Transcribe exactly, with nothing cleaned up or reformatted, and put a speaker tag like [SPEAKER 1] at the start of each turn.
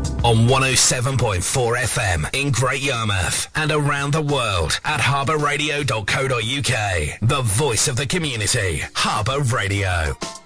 [SPEAKER 1] On one oh seven point four F M in Great Yarmouth and around the world at harbour radio dot co dot uk. The voice of the community. Harbour Radio.